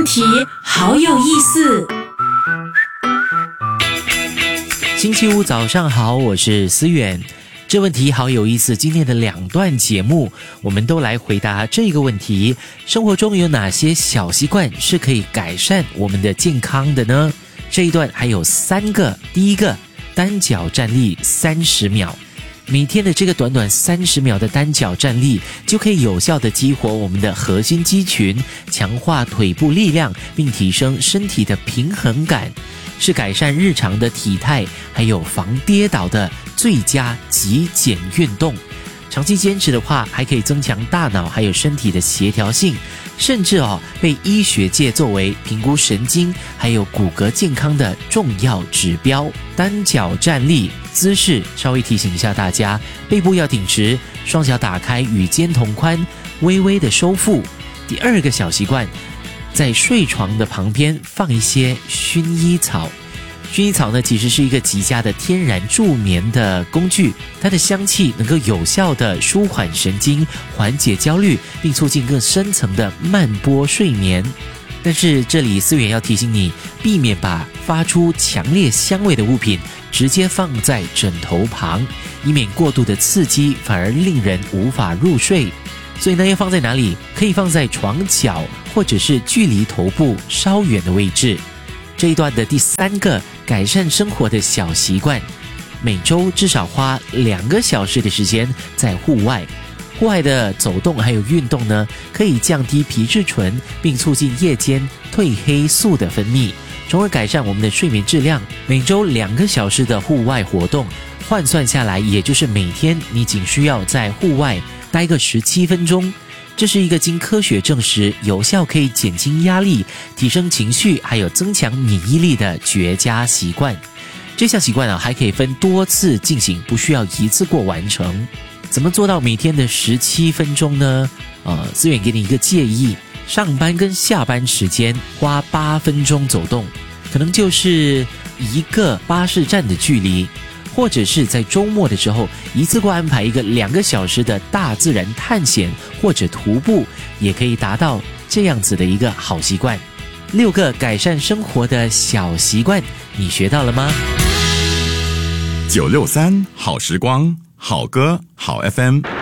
题好有意思。 星期五早上好，我是思远。这问题好有意思，今天的2段节目我们都来回答这个问题：生活中有哪些小习惯是可以改善我们的健康的呢？这一段还有3个。第一个，单脚站立30秒。每天的这个短短30秒的单脚站立，就可以有效的激活我们的核心肌群，强化腿部力量，并提升身体的平衡感，是改善日常的体态还有防跌倒的最佳极简运动。长期坚持的话，还可以增强大脑还有身体的协调性，甚至被医学界作为评估神经还有骨骼健康的重要指标。单脚站立姿势稍微提醒一下大家，背部要挺直，双脚打开与肩同宽，微微的收腹。第2个小习惯，在睡床的旁边放一些薰衣草。薰衣草呢，其实是一个极佳的天然助眠的工具，它的香气能够有效的舒缓神经，缓解焦虑，并促进更深层的慢波睡眠。但是这里思远要提醒你，避免把发出强烈香味的物品直接放在枕头旁，以免过度的刺激反而令人无法入睡。所以呢，要放在哪里？可以放在床角，或者是距离头部稍远的位置。这一段的第3个改善生活的小习惯，每周至少花2个小时的时间在户外。户外的走动还有运动呢，可以降低皮质醇，并促进夜间褪黑素的分泌，从而改善我们的睡眠质量。每周2个小时的户外活动，换算下来，也就是每天你仅需要在户外待个17分钟。这是一个经科学证实有效可以减轻压力、提升情绪还有增强免疫力的绝佳习惯。这项习惯还可以分多次进行，不需要一次过完成。怎么做到每天的17分钟呢？思远给你一个建议，上班跟下班时间花8分钟走动，可能就是一个巴士站的距离，或者是在周末的时候一次过安排一个2个小时的大自然探险或者徒步，也可以达到这样子的一个好习惯。6个改善生活的小习惯，你学到了吗？ 963好时光，好歌好 FM。